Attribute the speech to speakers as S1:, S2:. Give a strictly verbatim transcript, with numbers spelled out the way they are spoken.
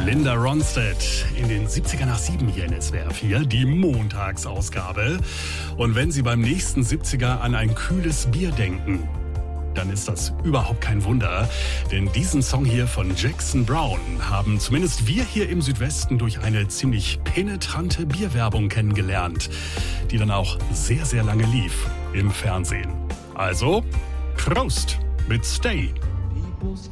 S1: Linda Ronstadt in den siebziger nach sieben hier in S W R vier, die Montagsausgabe. Und wenn Sie beim nächsten siebziger an ein kühles Bier denken, dann ist das überhaupt kein Wunder. Denn diesen Song hier von Jackson Browne haben zumindest wir hier im Südwesten durch eine ziemlich penetrante Bierwerbung kennengelernt, die dann auch sehr, sehr lange lief im Fernsehen. Also, Prost mit Stay.
S2: People's